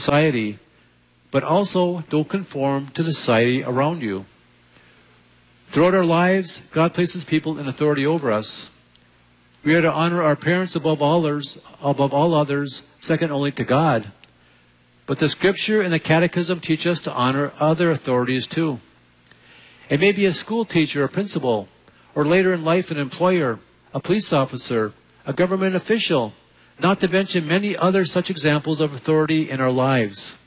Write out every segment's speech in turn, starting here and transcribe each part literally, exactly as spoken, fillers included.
society, but also don't conform to the society around you. Throughout our lives, God places people in authority over us. We are to honor our parents above all others, above all others, second only to God. But the Scripture and the Catechism teach us to honor other authorities too. It may be a school teacher or principal, or later in life an employer, a police officer, a government official, not to mention many other such examples of authority in our lives.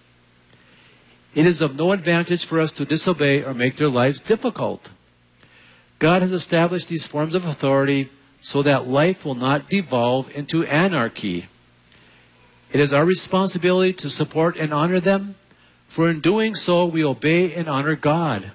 It is of no advantage for us to disobey or make their lives difficult. God has established these forms of authority so that life will not devolve into anarchy. It is our responsibility to support and honor them, for in doing so we obey and honor God.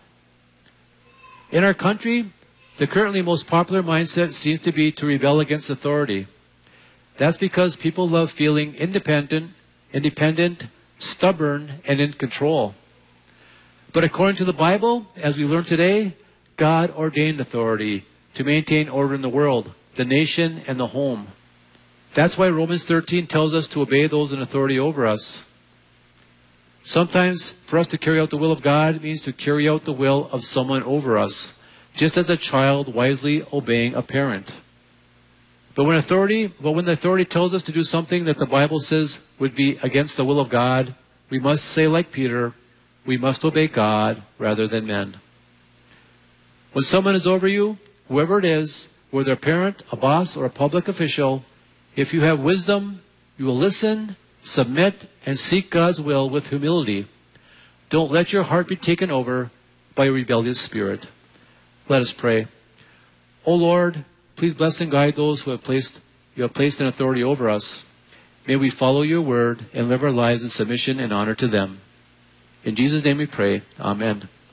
In our country, the currently most popular mindset seems to be to rebel against authority. That's because people love feeling independent, independent, stubborn, and in control. But according to the Bible, as we learned today, God ordained authority to maintain order in the world, the nation, and the home. That's why Romans thirteen tells us to obey those in authority over us. Sometimes, for us to carry out the will of God means to carry out the will of someone over us, just as a child wisely obeying a parent. But when authority, but when the authority tells us to do something that the Bible says would be against the will of God, we must say like Peter, we must obey God rather than men. When someone is over you, whoever it is, whether a parent, a boss, or a public official, if you have wisdom, you will listen, submit, and seek God's will with humility. Don't let your heart be taken over by a rebellious spirit. Let us pray. O Lord, please bless and guide those who have placed, you have placed in authority over us. May we follow your word and live our lives in submission and honor to them. In Jesus' name we pray. Amen.